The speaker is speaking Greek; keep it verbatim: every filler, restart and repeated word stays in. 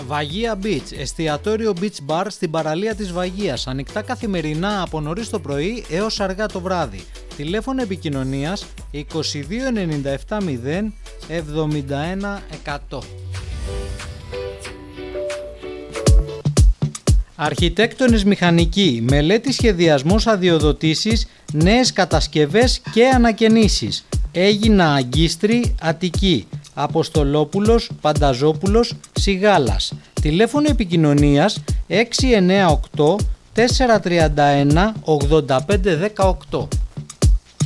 Βαγία Beach, εστιατόριο beach bar στην παραλία της Βαγίας, ανοιχτά καθημερινά από νωρίς το πρωί έως αργά το βράδυ. Τηλέφωνο επικοινωνίας είκοσι δύο ενενήντα επτά μηδέν εβδομήντα ένα εκατό. Αρχιτέκτονες Μηχανικοί, μελέτη σχεδιασμός αδειοδοτήσεις, νέες κατασκευές και ανακαινήσεις. Έγινα Αγκίστρη, Αττική, Αποστολόπουλος, Πανταζόπουλος, Σιγάλας. Τηλέφωνο επικοινωνίας έξι εννιά οκτώ τέσσερα τρία ένα ογδόντα πέντε δεκαοκτώ.